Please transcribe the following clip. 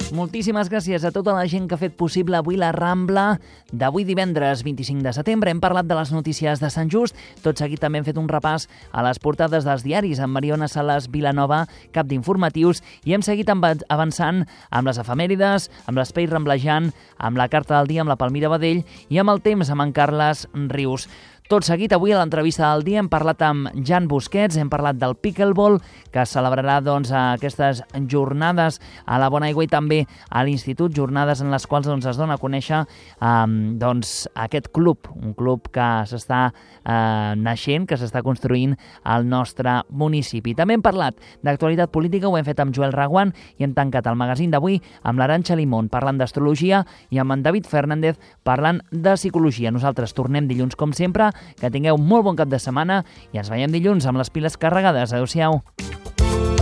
Moltíssimes gràcies a tota la gent que ha fet possible avui la Rambla d'avui divendres 25 de setembre. Hem parlat de les notícies de Sant Just. Tot seguit també hem fet un repàs a les portades dels diaris amb Mariona Salas Vilanova, cap d'informatius, i hem seguit avançant amb les efemèrides, amb l'espai ramblejant, amb la carta del dia, amb la Palmira Badell i amb el temps amb en Carles Rius. Tot seguit, avui a l'entrevista del dia hem parlat amb Jan Busquets, hem parlat del pickleball, que es celebrarà aquestes jornades a la Bona Aigua i també a l'Institut, jornades en les quals es dona a conèixer aquest club, un club que s'està naixent, que s'està construint al nostre municipi. També hem parlat d'actualitat política, ho hem fet amb Joel Raguant i hem tancat el magazín d'avui amb l'Arantxa Limón parlant d'astrologia i amb en David Fernández parlant de psicologia. Nosaltres tornem dilluns com sempre. Que tingueu molt bon cap de setmana i ens veiem dilluns amb les piles carregades. Adéu-siau.